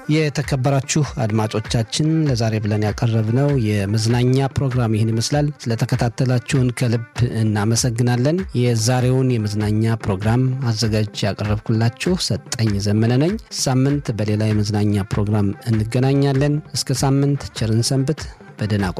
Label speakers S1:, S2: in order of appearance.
S1: የተከበራችሁ አድማጮቻችን ለዛሬ ብለን ያቀረብነው የመዝናኛ ፕሮግራም ይህን ይመስላል። ስለተከታተላችሁን ከልብ እናመሰግናለን። የዛሬውን የመዝናኛ ፕሮግራም አዘጋጅ ያቀረብኩላችሁ ሰጠኝ ዘመነ ነኝ። ሳምንት በሌላ የመዝናኛ ፕሮግራም እንገናኛለን። እስከ ሳምንት ቸርን ሰንብት። በደህና